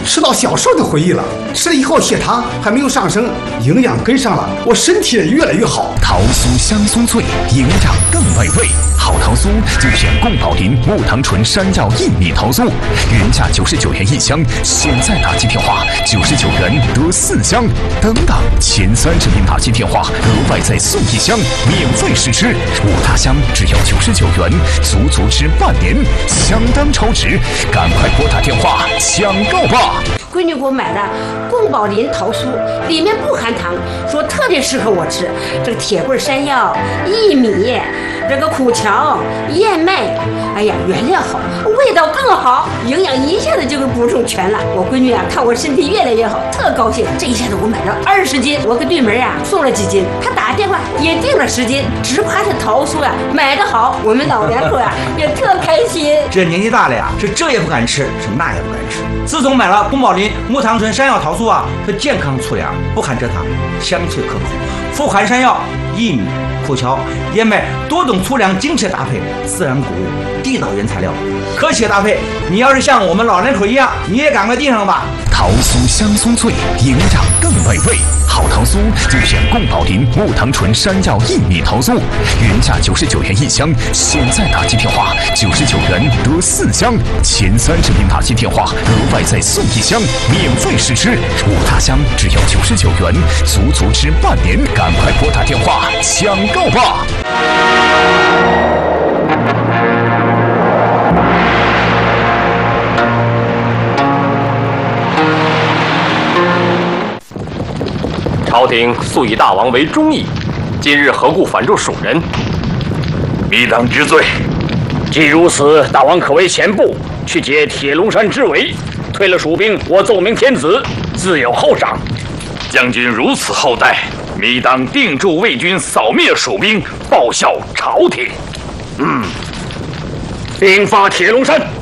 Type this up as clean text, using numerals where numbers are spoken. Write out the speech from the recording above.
吃到小时候的回忆了。吃了以后血糖还没有上升，营养跟上了，我身体也越来越好。 桃酥香松脆，营养更美味。好桃酥就选宫保林木糖醇山药薏米桃酥，原价99元1箱，现在打进电话99元得4箱。等等，前30名打进电话额外再送1箱，免费试吃。5大箱只要99元，足足吃半年，相当超值，赶快拨打电话抢购吧！ 闺女给我买的宫保林桃酥，里面不含糖，说特别适合我吃。这个铁棍山药、薏米、这个苦荞、燕麦，哎呀，原料好，味道更好，营养一下子就给补充全了。我闺女啊，看我身体越来越好，特高兴。这一下子我买了20斤，我给对门啊送了几斤，她打电话也订了10斤，只怕这桃酥呀买得好，我们老两口啊也特开心。 这年纪大了呀，是这也不敢吃，是那也不敢吃。自从买了宫保林木糖醇山药桃酥啊，是健康粗粮，不含蔗糖，香脆可口，富含山药、薏米、苦荞、燕麦多种粗粮精确搭配，自然谷物，地道原材料，科学搭配。你要是像我们老人口一样，你也赶快订上吧。 桃酥香松脆，营养更美味。好桃酥就选宫保林木糖醇山药薏米桃酥，原价99元1箱，现在打进电话99元得4箱，前30名打进电话额外再送1箱，免费试吃。5大箱只要99元，足足吃半年，赶快拨打电话抢购吧！ 朝廷素以大王为忠义，今日何故反助蜀人？ 密党知罪。 既如此，大王可为前部去解铁龙山之围，退了蜀兵，我奏明天子，自有后赏。 将军如此厚待，密党定助魏军扫灭蜀兵，报效朝廷。 兵发铁龙山。